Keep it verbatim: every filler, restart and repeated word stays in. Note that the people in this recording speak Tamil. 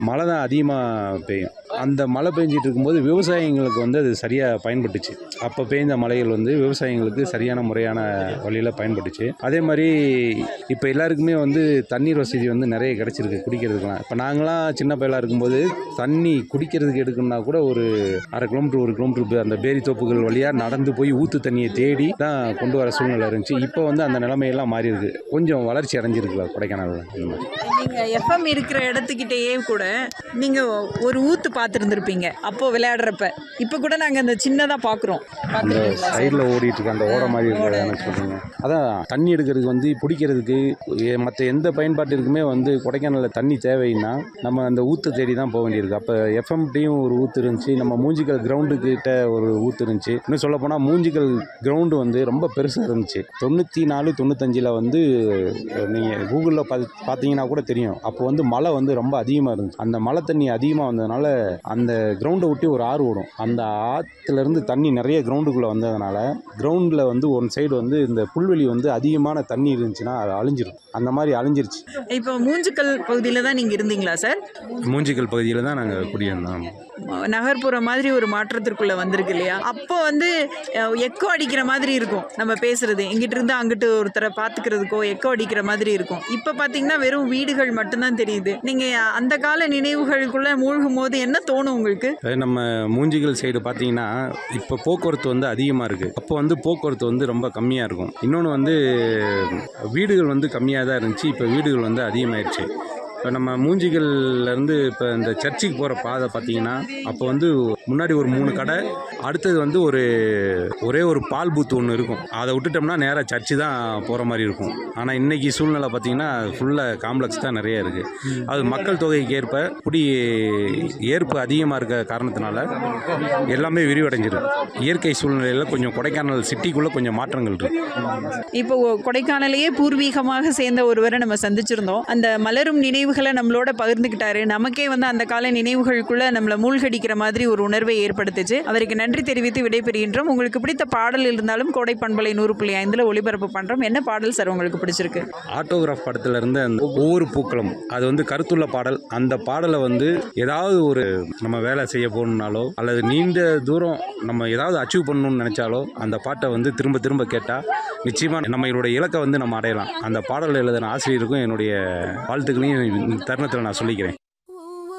மழை தான் அதிகமாக பெய்யும். அந்த மழை பெஞ்சிட்டு இருக்கும்போது விவசாயிங்களுக்கு வந்து அது சரியாக பயன்பட்டுச்சு. அப்போ பெய்ந்த மழைகள் வந்து விவசாயிங்களுக்கு சரியான முறையான வழியில் பயன்பட்டுச்சு. அதே மாதிரி இப்போ எல்லாருக்குமே வந்து தண்ணீர் வசதி வந்து நிறைய கிடச்சிருக்கு குடிக்கிறதுக்கெலாம். இப்போ நாங்களாம் சின்ன பயலாக இருக்கும்போது தண்ணி குடிக்கிறதுக்கு எடுக்கணும்னா கூட ஒரு அரை கிலோமீட்டர் ஒரு கிலோமீட்டர் அந்த பேரி தோப்புகள் வழியாக நடந்து போய் ஊற்று தண்ணியை தேடி தான் கொண்டு வர சூழ்நிலை இருந்துச்சு. இப்போ வந்து அந்த நிலைமையெல்லாம் மாறி இருக்கு. கொஞ்சம் வளர்ச்சி அடைஞ்சிருக்குல்ல கொடைக்கானல். இந்த மாதிரி நீங்கள் எஃப்எம் இருக்கிற இடத்துக்கிட்டேயே கூட நீங்கள் ஒரு ஊற்று பார்த்துருந்துருப்பீங்க அப்போ விளையாடுறப்ப. இப்போ கூட நாங்கள் அந்த சின்னதாக பார்க்குறோம். அந்த சைடில் ஓடிட்டு இருக்க அந்த ஓட மாதிரி இருக்கிற சொல்லுங்க. அதான் தண்ணி எடுக்கிறதுக்கு வந்து பிடிக்கிறதுக்கு மற்ற எந்த பயன்பாட்டிற்குமே வந்து கொடைக்கானலில் தண்ணி தேவைன்னா நம்ம அந்த ஊற்று தேடி தான் போக வேண்டியிருக்கு. அப்போ எஃப்எம்டியும் ஒரு ஊற்று இருந்துச்சு, நம்ம மூஞ்சிக்கல் கிரவுண்டு கிட்ட ஒரு ஊற்று இருந்துச்சு. இன்னும் சொல்ல போனால் மூஞ்சிக்கல் கிரவுண்டு வந்து ரொம்ப பெருசாக இருந்துச்சு. தொண்ணூற்றி நாலு தொண்ணூத்தஞ்சில் வந்து நீங்கள் கூகுளில் பார்த்து பார்த்தீங்கன்னா கூட தெரியும். அப்போ வந்து மழை வந்து ரொம்ப அதிகமாக இருந்துச்சு. அந்த மழை தண்ணி அதிகமாக வந்ததுனால அந்த கிரவுண்டை ஒட்டி ஒரு ஆறு ஓடும். அந்த ஆற்றுலேருந்து தண்ணி நிறைய கிரவுண்டுக்குள்ளே வந்ததுனால கிரவுண்டில் வந்து ஒன் சைடு வந்து இந்த புல்வெளி வந்து அதிகமான தண்ணி இருந்துச்சுன்னா அது அழிஞ்சிடும். அந்த மாதிரி அழிஞ்சிருச்சு. இப்போ மூஞ்சிக்கல் பகுதியில் தான் நீங்கள் இருந்தீங்களா சார்? மூஞ்சிக்கல் பகுதியில் தான் நாங்கள் குடியிருந்தோம். நகர்ப்புற மாதிரி ஒரு மாற்றத்திற்குள்ளே வந்திருக்கு இல்லையா? அப்போ வந்து எக்கோ அடிக்கிற மாதிரி இருக்கும் நம்ம பேசுறது. எங்கிட்ட இருந்து அங்கிட்டு ஒருத்தரை பார்த்துக்கிறதுக்கோ எக்கோ அடிக்கிற மாதிரி இருக்கும். இப்போ பார்த்தீங்கன்னா வெறும் வீடுகள் மட்டும்தான் தெரியுது. நீங்கள் அந்த கால நினைவுகளுக்குள்ளே மூழ்கும் போது என்ன தோணும் உங்களுக்கு? நம்ம மூஞ்சிக்கல் சைடு பார்த்தீங்கன்னா இப்போ போக்குவரத்து வந்து அதிகமாக இருக்குது. அப்போ வந்து போக்குவரத்து வந்து ரொம்ப கம்மியாக இருக்கும். இன்னொன்று வந்து வீடுகள் வந்து கம்மியாக தான் இருந்துச்சு. இப்போ வீடுகள் வந்து அதிகமாகிடுச்சு. இப்போ நம்ம மூஞ்சிகள்லேருந்து இப்போ இந்த சர்ச்சுக்கு போகிற பாதை பார்த்தீங்கன்னா அப்போ வந்து முன்னாடி ஒரு மூணு கடை, அடுத்தது வந்து ஒரு ஒரே ஒரு பால் பூத்து ஒன்று இருக்கும். அதை விட்டுட்டோம்னா நேராக சர்ச்சு தான் போகிற மாதிரி இருக்கும். ஆனால் இன்றைக்கி சூழ்நிலை பார்த்திங்கன்னா ஃபுல்லாக காம்ப்ளெக்ஸ் தான் நிறைய இருக்குது. அது மக்கள் தொகைக்கு ஏற்ப குடி ஏற்பு அதிகமாக இருக்க காரணத்தினால எல்லாமே விரிவடைஞ்சிடும். இயற்கை சூழ்நிலையில் கொஞ்சம் கொடைக்கானல் சிட்டிக்குள்ளே கொஞ்சம் மாற்றங்கள் இருக்குது. இப்போ கொடைக்கானலையே பூர்வீகமாக சேர்ந்த ஒருவரை நம்ம சந்திச்சிருந்தோம். அந்த மலரும் நினைவு நம்மளோட பகிர்ந்துக்கிட்டாரு. நமக்கே வந்து அந்த கால நினைவுகளுக்குள்ள நம்மள மூழ்கடிக்கிற மாதிரி ஒரு உணர்வை ஏற்படுத்துச்சு. அவருக்கு நன்றி தெரிவித்து விடைபெறுகின்றோம். உங்களுக்கு பிடித்த பாடல் இருந்தாலும் கோடை பண்பலை நூறு புள்ளி ஐந்துல ஒளிபரப்பு பண்றோம். என்ன பாடல் சார் உங்களுக்கு பிடிச்சிருக்கு? ஆட்டோகிராஃப் படத்துல இருந்து அந்த ஒவ்வொரு பூக்களும், அது வந்து கருத்துள்ள பாடல். அந்த பாடலை வந்து ஏதாவது ஒரு நம்ம வேலை செய்ய போகணுன்னாலோ அல்லது நீண்ட தூரம் நம்ம ஏதாவது அச்சீவ் பண்ணணும்னு நினைச்சாலோ அந்த பாட்டை வந்து திரும்ப திரும்ப கேட்டால் நிச்சயமாக நம்மளுடைய இலக்கை வந்து நம்ம அடையலாம். அந்த பாடல் எழுதின ஆசிரியருக்கும் என்னுடைய வாழ்த்துக்களையும் தருணத்தில் நான் சொல்லிக்கிறேன்.